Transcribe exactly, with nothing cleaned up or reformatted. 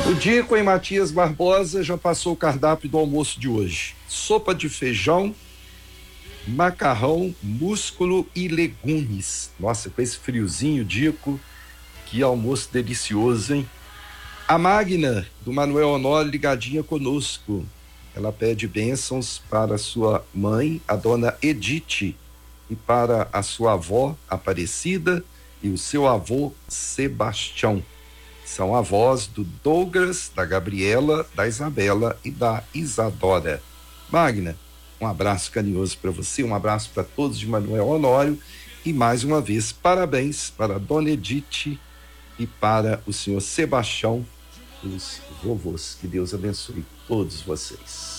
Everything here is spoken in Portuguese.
O Dico em Matias Barbosa já passou o cardápio do almoço de hoje. Sopa de feijão, macarrão, músculo e legumes. Nossa, com esse friozinho, Dico, que almoço delicioso, hein? A Magna, do Manuel Honório, ligadinha conosco. Ela pede bênçãos para sua mãe, a dona Edith, e para a sua avó, Aparecida, e o seu avô, Sebastião. São avós do Douglas, da Gabriela, da Isabela e da Isadora. Magna, um abraço carinhoso para você, um abraço para todos de Manuel Honório e mais uma vez parabéns para a dona Edith e para o senhor Sebastião, os vovôs. Que Deus abençoe todos vocês.